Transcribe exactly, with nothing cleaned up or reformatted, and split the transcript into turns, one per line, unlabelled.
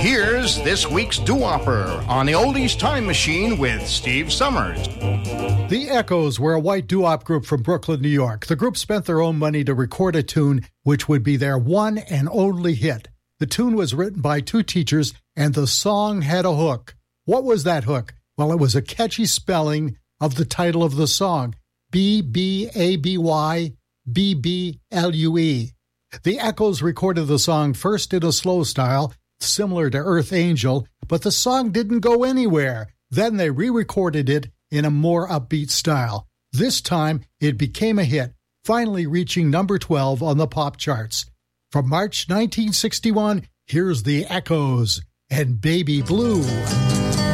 Here's this week's doo-wopper on the Oldies Time Machine with Steve Summers.
The Echoes were a white doo-wop group from Brooklyn, New York. The group spent their own money to record a tune which would be their one and only hit. The tune was written by two teachers, and the song had a hook. What was that hook? Well, it was a catchy spelling of the title of the song, B B A B Y B B L U E. The Echoes recorded the song first in a slow style, similar to Earth Angel, but the song didn't go anywhere. Then they re-recorded it in a more upbeat style. This time, it became a hit, finally reaching number twelve on the pop charts. From March nineteen sixty-one, here's the Echoes and Baby Blue.